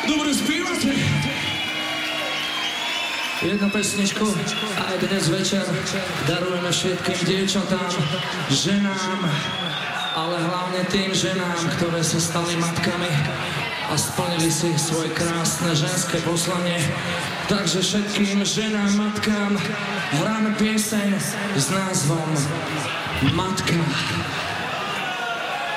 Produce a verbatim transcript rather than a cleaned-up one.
Dobre spívate. Jednu pesničku aj dnes večer darujeme všetkým dievčatám, ženám, ale hlavne tým ženám, ktoré sa stali matkami a splnili si svoje krásne ženské poslanie. Takže všetkým ženám, matkám hráme pieseň s názvom Matka.